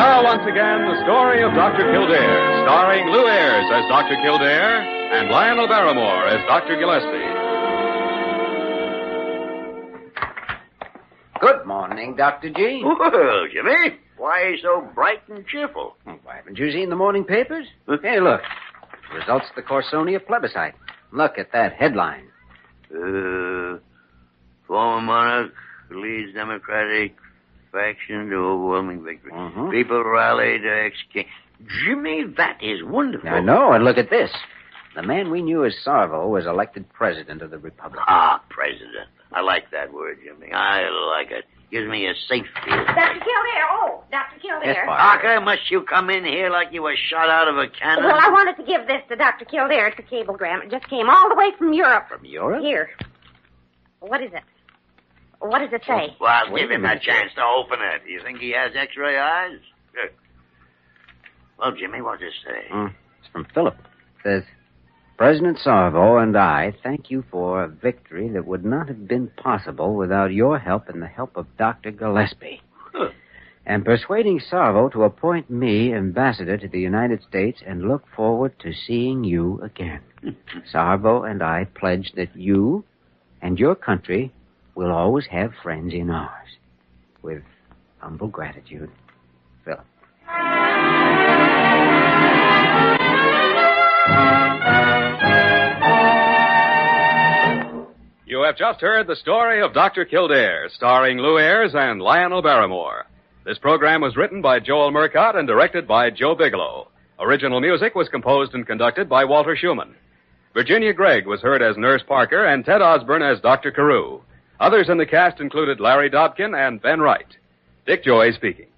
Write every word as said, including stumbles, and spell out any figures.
now, once again, the story of Doctor Kildare, starring Lou Ayres as Doctor Kildare and Lionel Barrymore as Doctor Gillespie. Good morning, Doctor G. Well, Jimmy, why so bright and cheerful? Well, why, haven't you seen the morning papers? Hey, look. Results of the Corsonia plebiscite. Look at that headline. Uh, former monarch leads Democratic faction to overwhelming victory. Mm-hmm. People rally to ex-king. Jimmy, that is wonderful. I know, and look at this. The man we knew as Sarvo was elected president of the Republic. Ah, president. I like that word, Jimmy. I like it. Gives me a safe feeling. Doctor Kildare. Oh, Doctor Kildare. Yes, Barbara. Parker, must you come in here like you were shot out of a cannon? Well, I wanted to give this to Doctor Kildare. It's a cablegram. It just came all the way from Europe. From Europe? Here. What is it? What does it say? Well, Wait give a him a minute. chance to open it. You think he has x-ray eyes? Good. Well, Jimmy, what does it say? Mm, it's from Philip. It says, President Sarvo and I thank you for a victory that would not have been possible without your help and the help of Doctor Gillespie. Huh. And persuading Sarvo to appoint me ambassador to the United States and look forward to seeing you again. Sarvo and I pledge that you and your country will always have friends in ours. With humble gratitude, Philip. You have just heard the story of Doctor Kildare, starring Lou Ayres and Lionel Barrymore. This program was written by Joel Murcott and directed by Joe Bigelow. Original music was composed and conducted by Walter Schumann. Virginia Gregg was heard as Nurse Parker and Ted Osborne as Doctor Carew. Others in the cast included Larry Dobkin and Ben Wright. Dick Joy speaking.